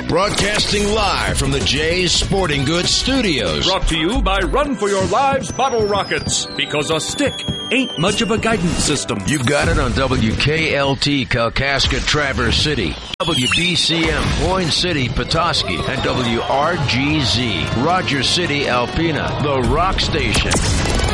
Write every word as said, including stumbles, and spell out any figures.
Broadcasting live from the Jay's Sporting Goods Studios. Brought to you by Run for Your Lives Bottle Rockets. Because a stick ain't much of a guidance system. You got it on W K L T Kalkaska Traverse City, W B C M Boyne City Petoskey, and W R G Z Rogers City Alpena, the Rock Station.